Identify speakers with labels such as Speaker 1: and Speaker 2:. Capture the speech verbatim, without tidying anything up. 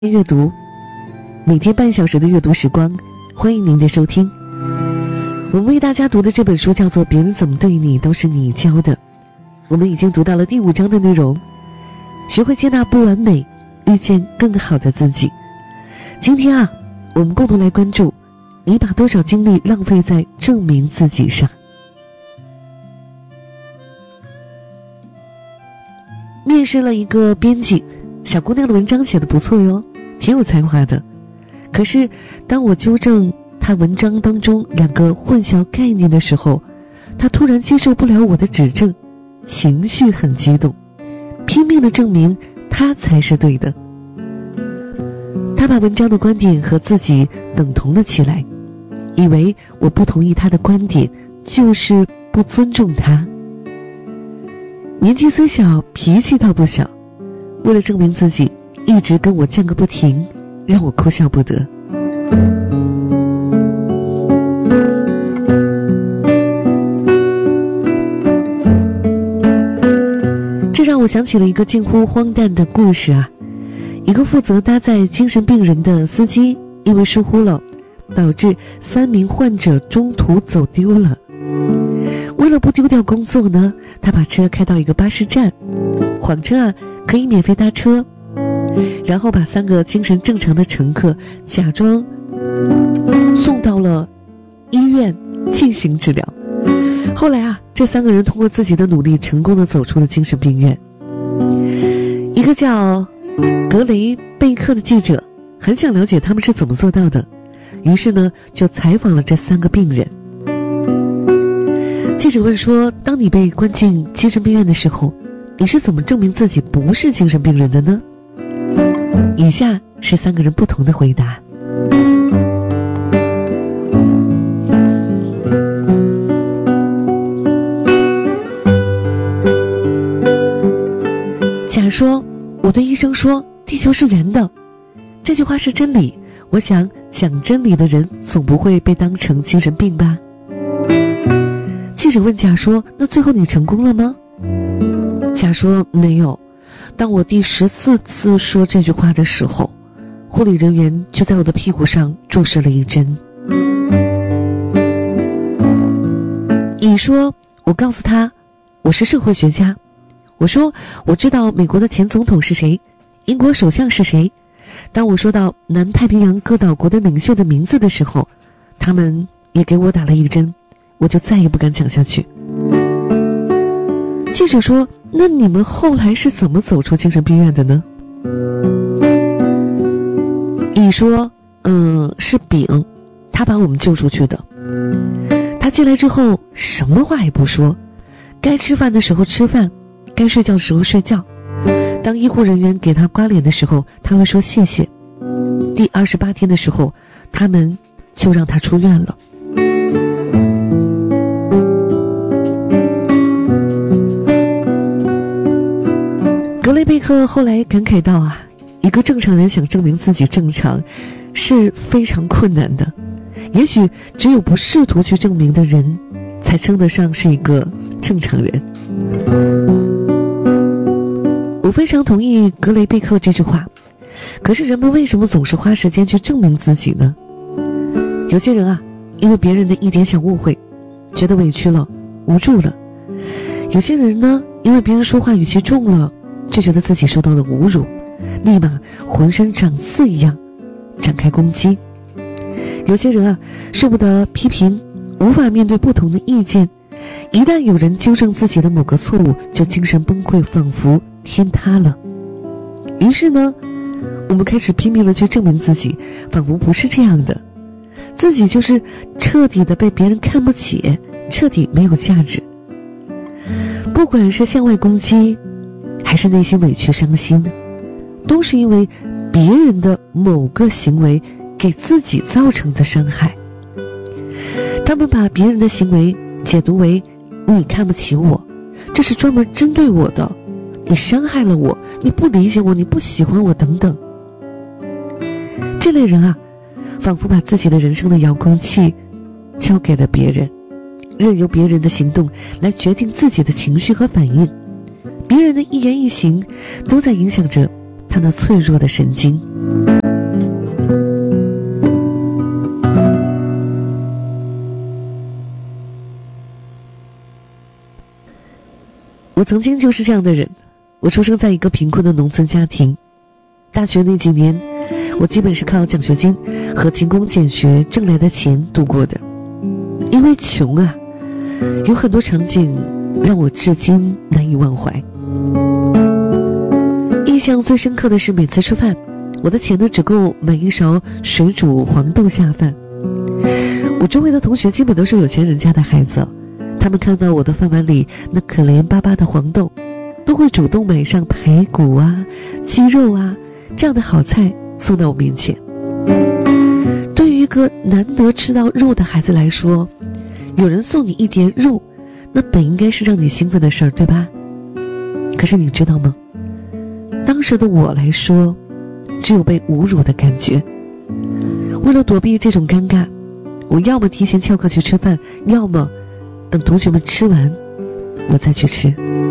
Speaker 1: 阅读，每天半小时的阅读时光，欢迎您的收听。我们为大家读的这本书叫做《别人怎么对你都是你教的》，我们已经读到了第五章的内容，学会接纳不完美，遇见更好的自己。今天啊，我们共同来关注，你把多少精力浪费在证明自己上。面试了一个编辑，小姑娘的文章写得不错哟，挺有才华的。可是当我纠正她文章当中两个混淆概念的时候，她突然接受不了我的指正，情绪很激动，拼命地证明她才是对的。她把文章的观点和自己等同了起来，以为我不同意她的观点就是不尊重她。年纪虽小，脾气倒不小，为了证明自己，一直跟我犟个不停，让我哭笑不得。这让我想起了一个近乎荒诞的故事啊！一个负责搭载精神病人的司机，因为疏忽了，导致三名患者中途走丢了。为了不丢掉工作呢，他把车开到一个巴士站，谎称啊可以免费搭车，然后把三个精神正常的乘客假装送到了医院进行治疗。后来啊，这三个人通过自己的努力成功的走出了精神病院。一个叫格雷贝克的记者很想了解他们是怎么做到的，于是呢就采访了这三个病人。记者问说，当你被关进精神病院的时候，你是怎么证明自己不是精神病人的呢？以下是三个人不同的回答。甲说，我对医生说地球是圆的，这句话是真理，我想讲真理的人总不会被当成精神病吧。记者问甲说，那最后你成功了吗？甲说，没有。当我第十四次说这句话的时候，护理人员就在我的屁股上注射了一针。乙说，我告诉他我是社会学家，我说我知道美国的前总统是谁，英国首相是谁。当我说到南太平洋各岛国的领袖的名字的时候，他们也给我打了一针，我就再也不敢讲下去。记者说，那你们后来是怎么走出精神病院的呢？乙说，嗯，是丙，他把我们救出去的。他进来之后什么话也不说，该吃饭的时候吃饭，该睡觉的时候睡觉。当医护人员给他刮脸的时候，他会说谢谢。第二十八天的时候，他们就让他出院了。格雷贝克后来感慨到啊，一个正常人想证明自己正常是非常困难的，也许只有不试图去证明的人才称得上是一个正常人。我非常同意格雷贝克这句话，可是人们为什么总是花时间去证明自己呢？有些人啊，因为别人的一点小误会，觉得委屈了，无助了；有些人呢，因为别人说话语气重了，就觉得自己受到了侮辱，立马浑身长刺一样展开攻击。有些人啊，受不得批评，无法面对不同的意见，一旦有人纠正自己的某个错误，就精神崩溃，仿佛天塌了。于是呢，我们开始拼命的去证明自己，仿佛不是这样的，自己就是彻底的被别人看不起，彻底没有价值。不管是向外攻击还是内心委屈伤心，都是因为别人的某个行为给自己造成的伤害。他们把别人的行为解读为你看不起我，这是专门针对我的，你伤害了我，你不理解我，你不喜欢我等等。这类人啊，仿佛把自己的人生的遥控器交给了别人，任由别人的行动来决定自己的情绪和反应，别人的一言一行都在影响着他那脆弱的神经。 我曾经就是这样的人，我出生在一个贫困的农村家庭，大学那几年我基本是靠奖学金和勤工俭学挣来的钱度过的。因为穷啊，有很多场景让我至今难以忘怀。印象最深刻的是每次吃饭，我的钱呢只够买一勺水煮黄豆下饭。我周围的同学基本都是有钱人家的孩子，他们看到我的饭碗里那可怜巴巴的黄豆，都会主动买上排骨啊、鸡肉啊这样的好菜送到我面前。对于一个难得吃到肉的孩子来说，有人送你一碟肉，那本应该是让你兴奋的事儿，对吧？可是你知道吗？当时的我来说，只有被侮辱的感觉。为了躲避这种尴尬，我要么提前翘课去吃饭，要么等同学们吃完我再去吃。